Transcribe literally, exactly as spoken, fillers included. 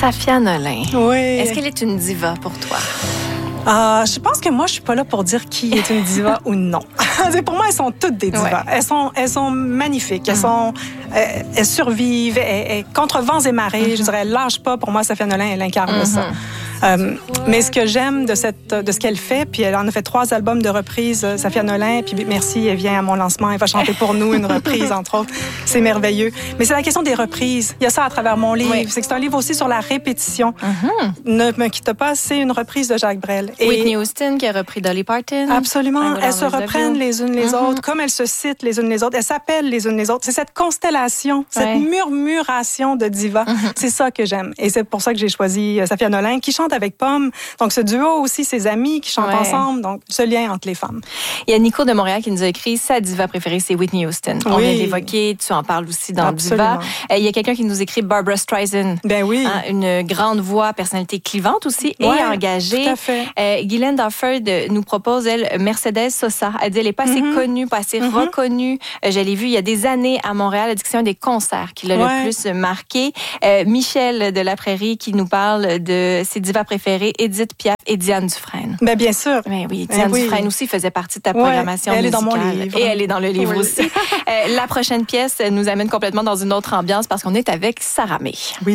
Safia Nolin. Oui. Est-ce qu'elle est une diva pour toi? Euh, je pense que moi, je suis pas là pour dire qui est une diva ou non. Pour moi, elles sont toutes des divas. Ouais. Elles sont, elles sont magnifiques. Elles mm. sont, euh, elles survivent. Elles, elles, contre vents et marées, mm-hmm. je dirais, elles lâchent pas. Pour moi, Safia Nolin, elle incarne mm-hmm. ça. Euh, mais ce que j'aime de cette, de ce qu'elle fait, puis elle en a fait trois albums de reprises, Safia Nolin, puis merci, elle vient à mon lancement, elle va chanter pour nous une reprise, entre autres. C'est merveilleux. Mais c'est la question des reprises. Il y a ça à travers mon livre. Oui. C'est que c'est un livre aussi sur la répétition. Mm-hmm. Ne me quitte pas, c'est une reprise de Jacques Brel. Et Whitney Houston qui a repris Dolly Parton. Absolument. Elles se reprennent les unes les mm-hmm. autres, comme elles se citent les unes les autres. Elles s'appellent les unes les autres. C'est cette constellation, cette ouais. murmuration de divas. Mm-hmm. C'est ça que j'aime. Et c'est pour ça que j'ai choisi Safia Nolin, qui chante avec Pomme. Donc, ce duo aussi, ses amis qui chantent ouais. ensemble. Donc, ce lien entre les femmes. Il y a Nico de Montréal qui nous a écrit sa diva préférée, c'est Whitney Houston. Oui. On vient de l'évoquer. Tu en parles aussi dans Absolument. Diva. Euh, il y a quelqu'un qui nous écrit Barbra Streisand. Ben oui. Hein, une grande voix, personnalité clivante aussi ouais, et engagée. Tout à fait. Euh, Guylaine Dafford nous propose, elle, Mercedes Sosa. Elle dit elle n'est pas assez mm-hmm. connue, pas assez mm-hmm. reconnue. Euh, je l'ai vue il y a des années à Montréal. Elle dit que c'est un des concerts qui l'a ouais. le plus marqué. Euh, Michel de la Prairie qui nous parle de ses divas préférées, Édith Piaf et Diane Dufresne. Ben bien sûr. Ben oui, Diane ben Dufresne oui. aussi faisait partie de ta programmation ouais, elle musicale. Elle est dans mon livre. Et elle est dans le livre oui. aussi. euh, la prochaine pièce nous amène complètement dans une autre ambiance parce qu'on est avec Sarah May. Oui.